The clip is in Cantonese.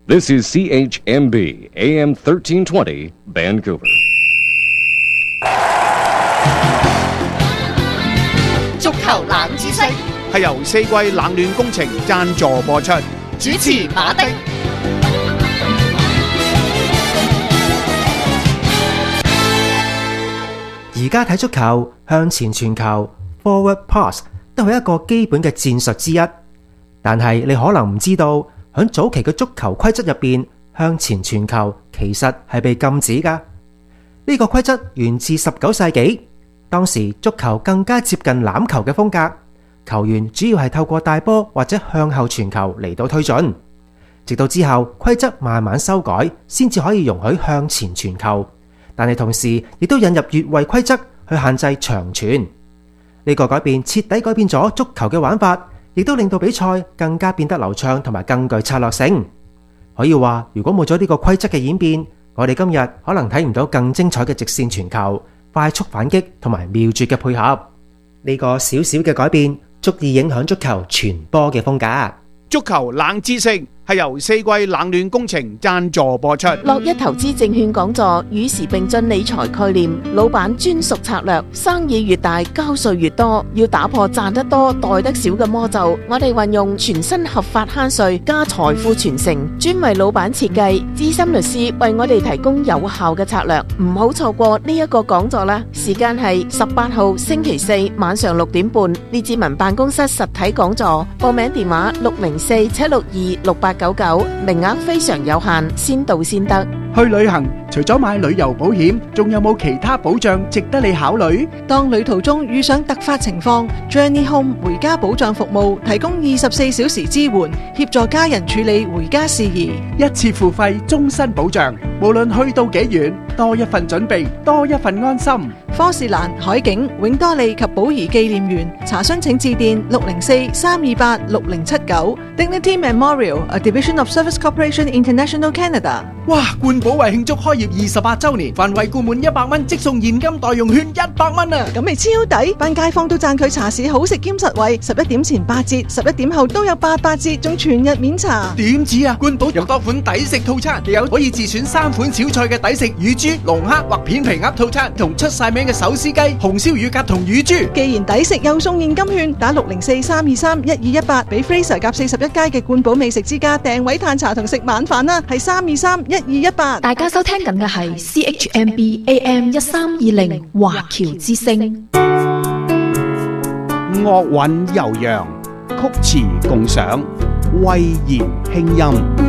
This is CHMB AM 1320 Vancouver. 足球冷知識係由四季冷暖工程贊助播出， 主持馬丁。 而家睇足球，向前傳球 （forward pass） 都係一個基本嘅戰術之一。但係你可能唔知道，喺早期嘅足球規則入邊，向前傳球其實係被禁止㗎。呢個規則源自19世紀，當時足球更加接近欖球嘅風格，球員主要係透過帶波或者向後傳球嚟到推進。直到之後規則慢慢修改，先至可以容許向前傳球。但係同時亦都引入越位規則去限制長傳。呢個改變徹底改變咗足球嘅玩法，亦都令到比賽更加變得流暢同埋更具策略性。可以話，如果冇咗呢個規則嘅演變，我哋今日可能睇唔到更精彩嘅直線傳球、快速反擊同埋妙絕嘅配合。呢個小小嘅改變，足以影響足球傳波嘅風格。 足球冷知識係由四季冷暖工程贊助播出。 樂一投資證券講座與時並進理財概念，老闆專屬策略，生意越大交稅越多，要打破賺得多袋得少嘅魔咒。我哋運用全新合法慳稅加財富傳承，專為老闆設計，資深律師為我哋提供有效嘅策略。唔好錯過呢一個講座啦！時間係18號星期四晚上6點半，列治文辦公室實體講座。報名電話604-762-6899，名額非常有限，先到先得。 去旅行除咗買旅遊保險，仲有冇其他保障值得你考慮？ 當旅途中遇上突發情況， Journey Home 回家保障服務提供24小時支援，協助家人處理回家事宜， 一次付費，終身保障，無論去到幾遠，多一份準備，多一份安心。 科士蘭、海景、永多利及寶儀紀念園，查詢請致電604-328-6079。Dignity Memorial, a division of Service Corporation International Canada。 哇！冠寶為慶祝開業28週年，凡惠顧滿100蚊即送現金代用券100蚊啊！ 咁咪超抵，班街坊都讚佢茶市好食兼實惠，11點前8折，11點後都有88折，仲全日免查。 點止啊！冠寶有多款抵食套餐，亦有可以自選3款小菜嘅抵食乳豬、龍蝦或片皮鴨套餐，同出晒名嘅手撕雞、紅燒乳鴿同乳豬。 既然抵食又送現金券，打604-323-1218俾 Fraser 夾41街嘅冠寶美食之家訂位嘆茶同食晚飯啦，係323-1218。 大家收聽緊嘅係 CHMB AM 1320華僑之聲。 樂韻悠揚，曲詞共賞，慧言輕音。